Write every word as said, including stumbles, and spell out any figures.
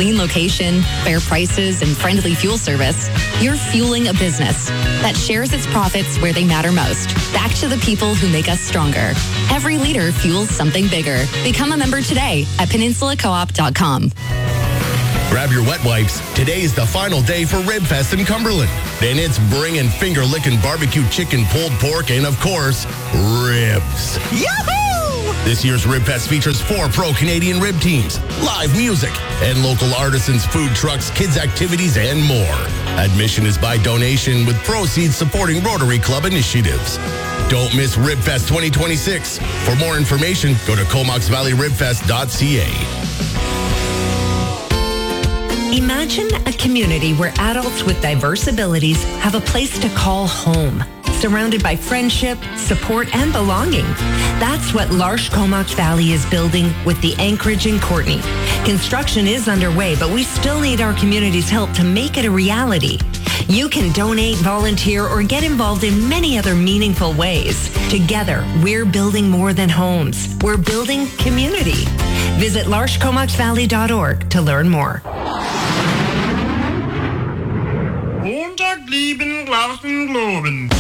clean location, fair prices, and friendly fuel service, you're fueling a business that shares its profits where they matter most, back to the people who make us stronger. Every liter fuels something bigger. Become a member today at peninsula co op dot com. Grab your wet wipes. Today is the final day for Rib Fest in Cumberland. And it's bringing finger-licking barbecue chicken, pulled pork, and, of course, ribs. Yahoo! This year's Rib Fest features four pro-Canadian rib teams, live music, and local artisans, food trucks, kids' activities, and more. Admission is by donation with proceeds supporting Rotary Club initiatives. Don't miss Rib Fest twenty twenty-six. For more information, go to comox valley rib fest dot c a. Imagine a community where adults with diverse abilities have a place to call home, surrounded by friendship, support, and belonging. That's what L'Arche Comox Valley is building with the Anchorage in Courtenay. Construction is underway, but we still need our community's help to make it a reality. You can donate, volunteer, or get involved in many other meaningful ways. Together, we're building more than homes. We're building community. Visit larche comox valley dot org to learn more. Montag, lieben, Glauben, Globen.